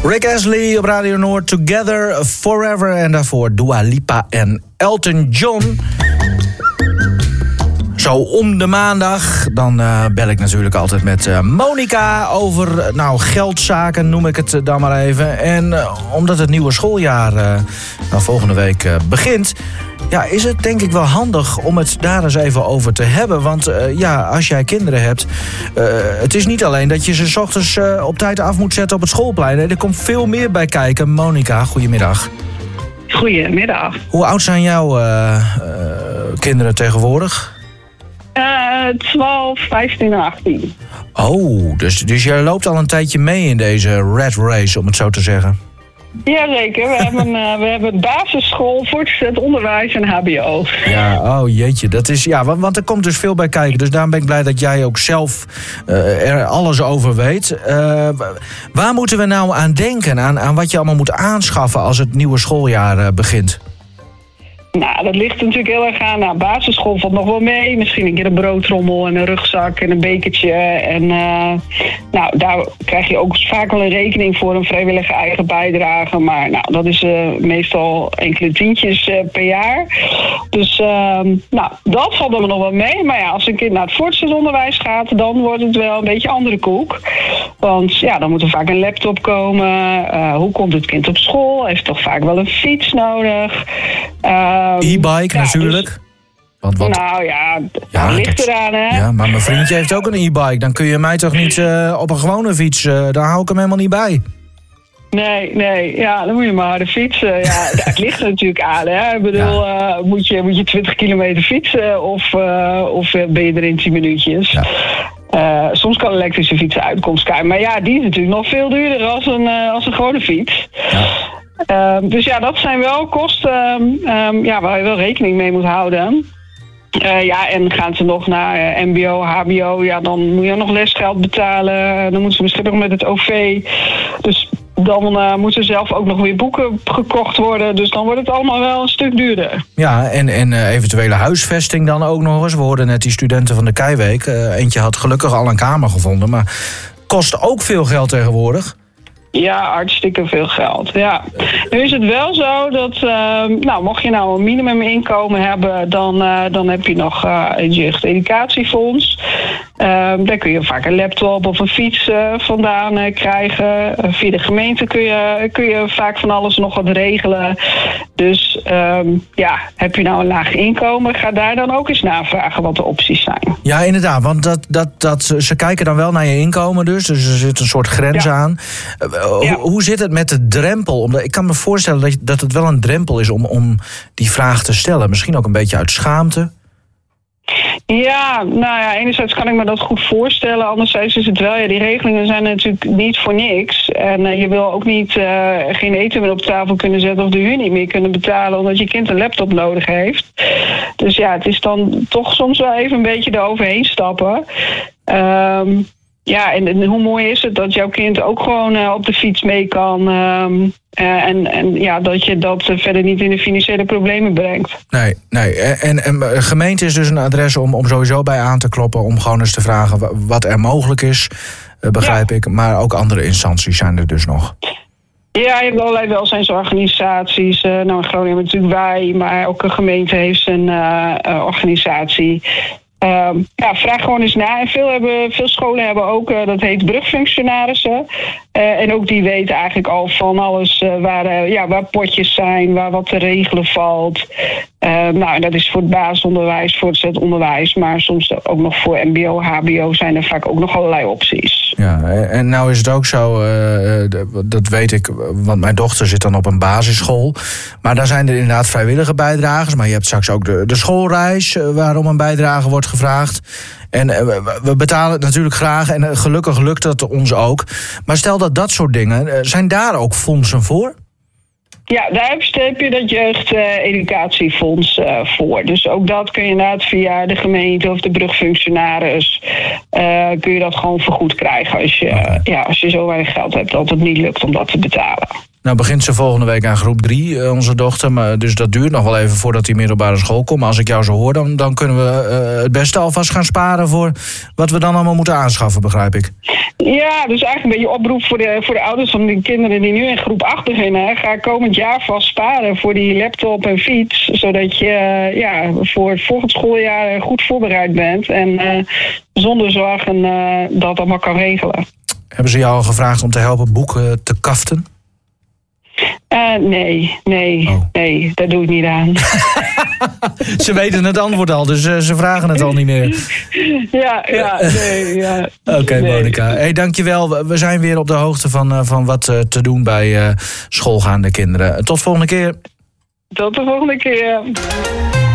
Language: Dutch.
Rick Astley op Radio Noord, Together Forever. En daarvoor Dua Lipa en Elton John. Zo om de maandag, dan bel ik natuurlijk altijd met Monica over geldzaken, noem ik het dan maar even. En omdat het nieuwe schooljaar volgende week begint, is het denk ik wel handig om het daar eens even over te hebben. Want als jij kinderen hebt, het is niet alleen dat je ze 's ochtends op tijd af moet zetten op het schoolplein. Er komt veel meer bij kijken. Monica, goedemiddag. Goedemiddag. Hoe oud zijn jouw kinderen tegenwoordig? 12, 15 en 18. Oh, dus jij loopt al een tijdje mee in deze rat race, om het zo te zeggen. Jazeker, we hebben basisschool, voortgezet onderwijs en hbo. Ja, oh jeetje, dat is, want er komt dus veel bij kijken. Dus daarom ben ik blij dat jij ook zelf er alles over weet. Waar moeten we nou aan denken? Aan wat je allemaal moet aanschaffen als het nieuwe schooljaar begint? Nou, dat ligt natuurlijk heel erg aan. Basisschool valt nog wel mee. Misschien een keer een broodtrommel en een rugzak en een bekertje. En daar krijg je ook vaak wel een rekening voor, een vrijwillige eigen bijdrage. Maar dat is meestal enkele tientjes per jaar. Dus dat valt er nog wel mee. Maar als een kind naar het voortgezet onderwijs gaat, dan wordt het wel een beetje andere koek. Want dan moet er vaak een laptop komen. Hoe komt het kind op school? Heeft toch vaak wel een fiets nodig. E-bike natuurlijk. Dus, want dat ligt eraan, hè? Ja, maar mijn vriendje heeft ook een e-bike. Dan kun je mij toch niet op een gewone fiets... daar hou ik hem helemaal niet bij. Nee. Ja, dan moet je maar harder fietsen. Ja, het ligt er natuurlijk aan, hè? Ik bedoel, moet je 20 kilometer fietsen of ben je er in 10 minuutjes? Ja. Soms kan elektrische fietsen uitkomst krijgen. Maar die is natuurlijk nog veel duurder als een gewone fiets. Ja. Dus dat zijn wel kosten waar je wel rekening mee moet houden. En gaan ze nog naar mbo, hbo, dan moet je nog lesgeld betalen. Dan moeten ze misschien nog met het OV. Dus dan moeten zelf ook nog weer boeken gekocht worden. Dus dan wordt het allemaal wel een stuk duurder. Ja, en eventuele huisvesting dan ook nog eens. We hoorden net die studenten van de Keiweek. Eentje had gelukkig al een kamer gevonden. Maar kost ook veel geld tegenwoordig. Ja, hartstikke veel geld. Ja. Nu is het wel zo dat, mocht je nou een minimuminkomen hebben, dan heb je nog het jeugdeducatiefonds. Daar kun je vaak een laptop of een fiets vandaan krijgen. Via de gemeente kun je vaak van alles nog wat regelen. Dus heb je nou een laag inkomen, ga daar dan ook eens navragen wat de opties zijn. Ja, inderdaad, want ze kijken dan wel naar je inkomen dus er zit een soort grens aan. Hoe zit het met de drempel? Omdat ik kan me voorstellen dat het wel een drempel is om die vraag te stellen. Misschien ook een beetje uit schaamte. Ja, enerzijds kan ik me dat goed voorstellen. Anderzijds is het wel, die regelingen zijn natuurlijk niet voor niks. En je wil ook niet geen eten meer op tafel kunnen zetten of de huur niet meer kunnen betalen omdat je kind een laptop nodig heeft. Dus het is dan toch soms wel even een beetje eroverheen stappen. En hoe mooi is het dat jouw kind ook gewoon op de fiets mee kan. Dat je dat verder niet in de financiële problemen brengt. Nee. En gemeente is dus een adres om sowieso bij aan te kloppen. Om gewoon eens te vragen wat er mogelijk is, begrijp ik. Maar ook andere instanties zijn er dus nog. Ja, je hebt allerlei welzijnsorganisaties. In Groningen hebben natuurlijk wij, maar ook een gemeente heeft een organisatie. Vraag gewoon eens na. En veel scholen hebben ook, dat heet brugfunctionarissen. En ook die weten eigenlijk al van alles waar potjes zijn, waar wat te regelen valt. Dat is voor het basisonderwijs, voor het onderwijs, maar soms ook nog voor mbo, hbo zijn er vaak ook nog allerlei opties. Ja, en nou is het ook zo, dat weet ik, want mijn dochter zit dan op een basisschool. Maar daar zijn er inderdaad vrijwillige bijdragers. Maar je hebt straks ook de schoolreis, waarom een bijdrage wordt gevraagd. En we betalen het natuurlijk graag en gelukkig lukt dat ons ook. Maar stel dat soort dingen, zijn daar ook fondsen voor? Ja, daar heb je dat jeugdeducatiefonds voor. Dus ook dat kun je inderdaad via de gemeente of de brugfunctionaris kun je dat gewoon vergoed krijgen als je zo weinig geld hebt dat het niet lukt om dat te betalen. Nou begint ze volgende week aan groep 3, onze dochter. Maar, dus dat duurt nog wel even voordat die middelbare school komt. Maar als ik jou zo hoor, dan kunnen we het beste alvast gaan sparen voor wat we dan allemaal moeten aanschaffen, begrijp ik. Ja, dus eigenlijk een beetje oproep voor de ouders van die kinderen die nu in groep 8 beginnen. Ga komend jaar vast sparen voor die laptop en fiets. Zodat je voor het volgend schooljaar goed voorbereid bent. En zonder zorgen dat allemaal kan regelen. Hebben ze jou al gevraagd om te helpen boeken te kaften? Nee, daar doe ik niet aan. Ze weten het antwoord al, dus ze vragen het al niet meer. Ja. Oké, Monica. Hey, dankjewel. We zijn weer op de hoogte van wat te doen bij schoolgaande kinderen. Tot volgende keer. Tot de volgende keer.